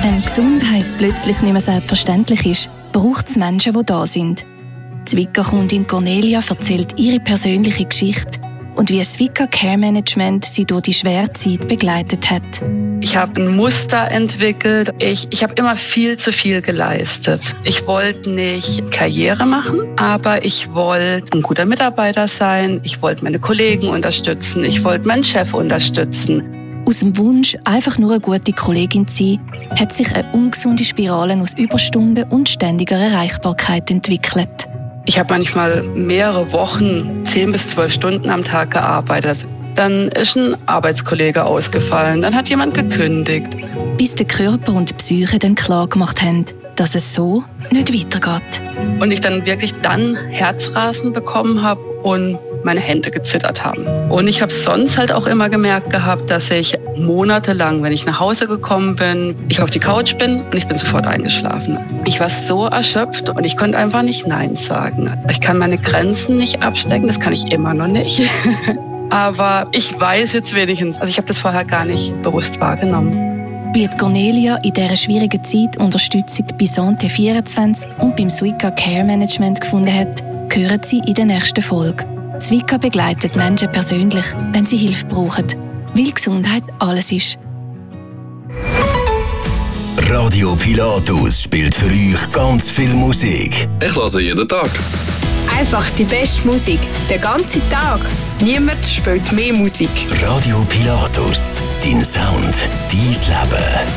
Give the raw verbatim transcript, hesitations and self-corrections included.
Wenn Gesundheit plötzlich nicht mehr selbstverständlich ist, braucht es Menschen, die da sind. Die Swika-Kundin Cornelia erzählt ihre persönliche Geschichte und wie das Swika Care Management sie durch die schwere Zeit begleitet hat. Ich habe ein Muster entwickelt. Ich, ich habe immer viel zu viel geleistet. Ich wollte nicht Karriere machen, aber ich wollte ein guter Mitarbeiter sein. Ich wollte meine Kollegen unterstützen. Ich wollte meinen Chef unterstützen. Aus dem Wunsch, einfach nur eine gute Kollegin zu sein, hat sich eine ungesunde Spirale aus Überstunden und ständiger Erreichbarkeit entwickelt. Ich habe manchmal mehrere Wochen, zehn bis zwölf Stunden am Tag gearbeitet. Dann ist ein Arbeitskollege ausgefallen, dann hat jemand gekündigt. Bis der Körper und die Psyche dann klar gemacht haben, dass es so nicht weitergeht. Und ich dann wirklich dann Herzrasen bekommen habe und meine Hände gezittert haben. Und ich habe sonst halt auch immer gemerkt gehabt, dass ich monatelang, wenn ich nach Hause gekommen bin, ich auf die Couch bin und ich bin sofort eingeschlafen. Ich war so erschöpft und ich konnte einfach nicht Nein sagen. Ich kann meine Grenzen nicht abstecken, das kann ich immer noch nicht. Aber ich weiß jetzt wenigstens, also ich habe das vorher gar nicht bewusst wahrgenommen. Wie die Cornelia in dieser schwierigen Zeit Unterstützung bei Santé vierundzwanzig und beim Swika Care Management gefunden hat, hören Sie in der nächsten Folge. Swika begleitet Menschen persönlich, wenn sie Hilfe brauchen, weil Gesundheit alles ist. Radio Pilatus spielt für euch ganz viel Musik. Ich höre jeden Tag. Einfach die beste Musik, den ganzen Tag. Niemand spielt mehr Musik. Radio Pilatus, dein Sound, dein Leben.